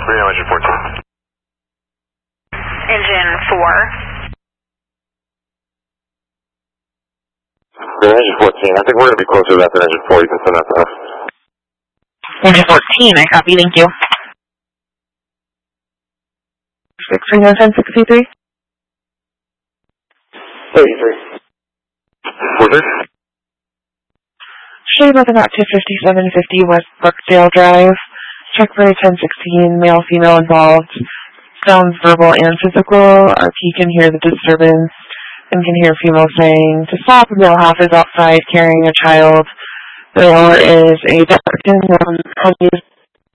Reno engine 14. Engine 4. Reno engine 14. I think we're going to be closer to that than engine 4. You can send that to us. Engine 14, I copy, thank you. 639-1063. 33. 43. Shade nothing out to 5750 West Brookdale Drive. Check for 1016, male, female involved. Sounds verbal and physical. RP can hear the disturbance and can hear female saying to stop. Male half is outside carrying a child. There is a dark and unused.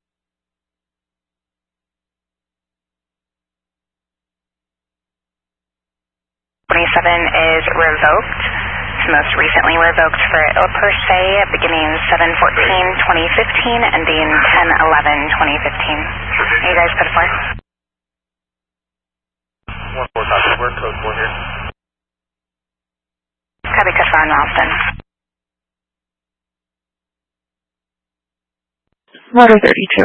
27 is revoked. It's most recently revoked for ill per se, beginning 7/14/2015, ending 10/11/2015. Are you guys put 4? 1-4, copy. We're code 4 here. Copy, code 4 in Ralston. Water 32.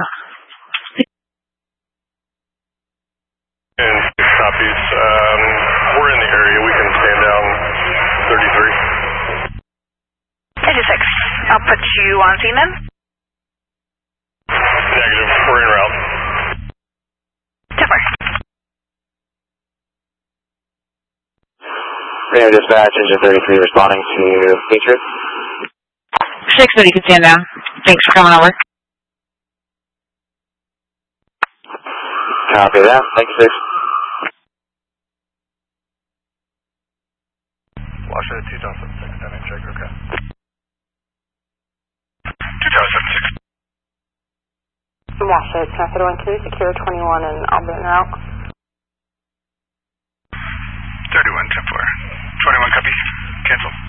And 6 copies. We're in the area. We can stand down 33. Engine 6. I'll put you on scene then. Negative. We're en route. 10-4. Reno dispatch, engine 33 responding to Patriot. 6-30, you can stand down. Thanks for coming over. Copy that. Thank you, 6. Washington 2076, dynamic check, okay. 2076. Washington, traffic 1 crew, secure 21 and Auburn route. 31, 10-4. 21 copy. Cancel.